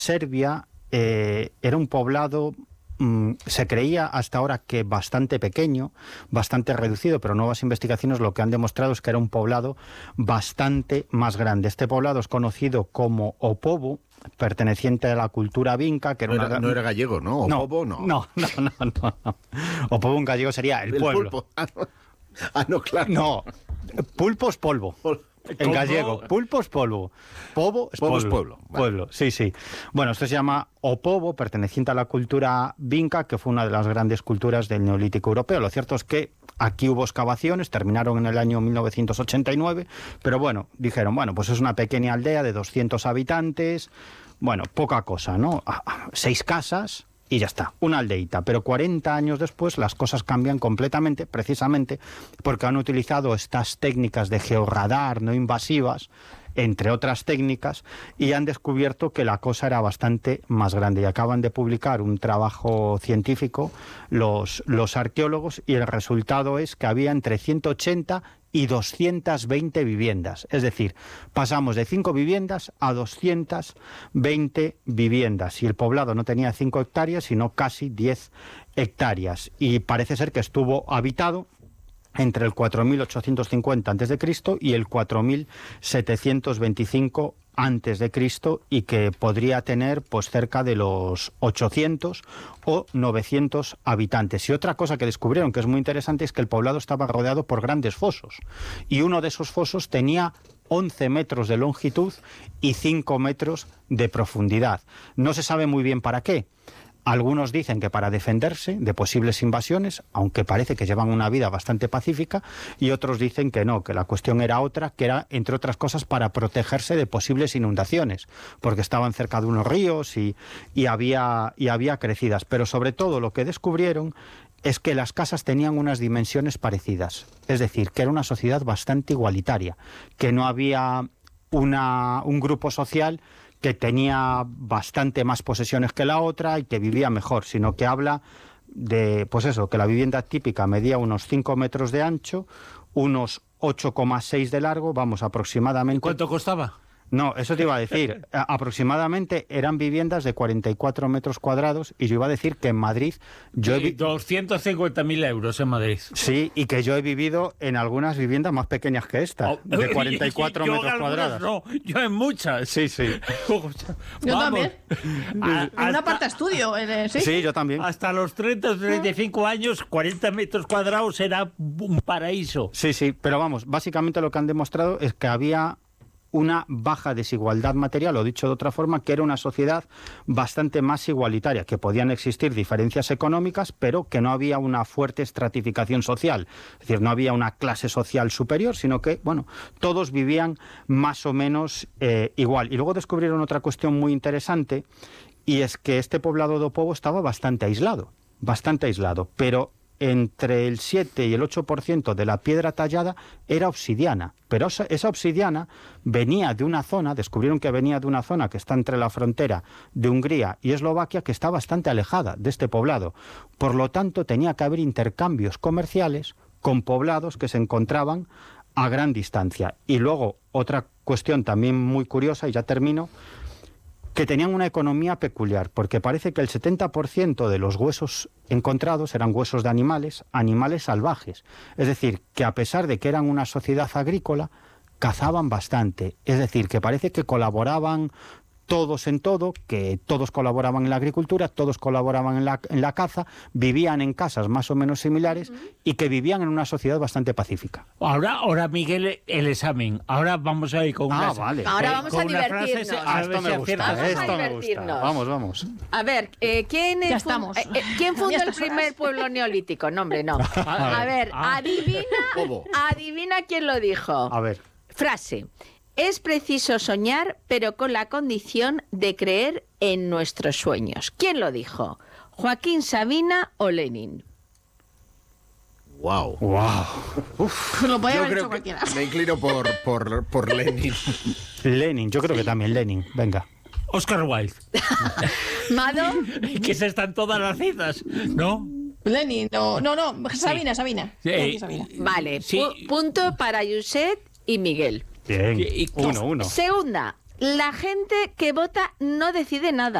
Serbia era un poblado, se creía hasta ahora que bastante pequeño, bastante reducido, pero nuevas investigaciones lo que han demostrado es que era un poblado bastante más grande. Este poblado es conocido como Opovo, perteneciente a la cultura vinca, que era no era gallego, ¿no? Opovo, no. No. Opovo en gallego sería el pueblo. Pulpo. No, claro. No, pulpo es polvo. En gallego, pulpo es polvo. Povo es pueblo. Pueblo, sí. Bueno, esto se llama Opovo, perteneciente a la cultura vinca, que fue una de las grandes culturas del Neolítico europeo. Lo cierto es que aquí hubo excavaciones, terminaron en el año 1989, pero bueno, dijeron, pues es una pequeña aldea de 200 habitantes, poca cosa, ¿no? 6 casas y ya está, una aldeíta. Pero 40 años después las cosas cambian completamente, precisamente porque han utilizado estas técnicas de georradar no invasivas, entre otras técnicas, y han descubierto que la cosa era bastante más grande. Y acaban de publicar un trabajo científico los arqueólogos, y el resultado es que había entre 180 y 220 viviendas. Es decir, pasamos de 5 viviendas a 220 viviendas. Y el poblado no tenía 5 hectáreas, sino casi 10 hectáreas. Y parece ser que estuvo habitado entre el 4.850 a.C. y el 4.725 a.C., y que podría tener cerca de los 800 o 900 habitantes. Y otra cosa que descubrieron, que es muy interesante, es que el poblado estaba rodeado por grandes fosos, y uno de esos fosos tenía 11 metros de longitud y 5 metros de profundidad. No se sabe muy bien para qué. Algunos dicen que para defenderse de posibles invasiones, aunque parece que llevan una vida bastante pacífica, y otros dicen que no, que la cuestión era otra, que era, entre otras cosas, para protegerse de posibles inundaciones, porque estaban cerca de unos ríos y había crecidas. Pero sobre todo lo que descubrieron es que las casas tenían unas dimensiones parecidas, es decir, que era una sociedad bastante igualitaria, que no había un grupo social que tenía bastante más posesiones que la otra y que vivía mejor, sino que habla de, que la vivienda típica medía unos 5 metros de ancho, unos 8,6 de largo, aproximadamente. ¿Cuánto costaba? No, eso te iba a decir. Aproximadamente eran viviendas de 44 metros cuadrados, y yo iba a decir que en Madrid... 250.000 euros en Madrid. Sí, y que yo he vivido en algunas viviendas más pequeñas que esta, de 44 metros cuadrados. No, yo en muchas. Sí. Yo también. En un apartaestudio. Sí, yo también. Hasta los 30 o 35 años, 40 metros cuadrados era un paraíso. Sí, pero básicamente lo que han demostrado es que había una baja desigualdad material, o dicho de otra forma, que era una sociedad bastante más igualitaria, que podían existir diferencias económicas, pero que no había una fuerte estratificación social. Es decir, no había una clase social superior, sino que, todos vivían más o menos igual. Y luego descubrieron otra cuestión muy interesante, y es que este poblado de Opovo estaba bastante aislado, pero entre el 7 y el 8% de la piedra tallada era obsidiana, pero esa obsidiana venía de una zona, descubrieron que venía de una zona que está entre la frontera de Hungría y Eslovaquia, que está bastante alejada de este poblado. Por lo tanto, tenía que haber intercambios comerciales con poblados que se encontraban a gran distancia. Y luego, otra cuestión también muy curiosa, y ya termino, que tenían una economía peculiar, porque parece que el 70% de los huesos encontrados eran huesos de animales salvajes. Es decir, que a pesar de que eran una sociedad agrícola, cazaban bastante. Es decir, que parece que colaboraban todos en todo, que todos colaboraban en la agricultura, todos colaboraban en la caza, vivían en casas más o menos similares y que vivían en una sociedad bastante pacífica. Ahora Miguel, el examen. Ahora vamos a ir con una... Vale. Ahora vamos a divertirnos. Esto me gusta. Vamos. A ver, ¿quién fundó el primer pueblo neolítico? No, hombre, no. A ver, adivina quién lo dijo. A ver. Frase. Es preciso soñar, pero con la condición de creer en nuestros sueños. ¿Quién lo dijo? ¿Joaquín Sabina o Lenin? Wow. Lo podía haber hecho cualquiera. Me inclino por Lenin. Lenin, yo creo que también Lenin. Venga. Oscar Wilde. ¿Mado? Que se están todas las citas, ¿no? Lenin, no. Sabina. Sí. Vale, punto para Josep y Miguel. Bien, 1-1. Segunda, La gente que vota no decide nada.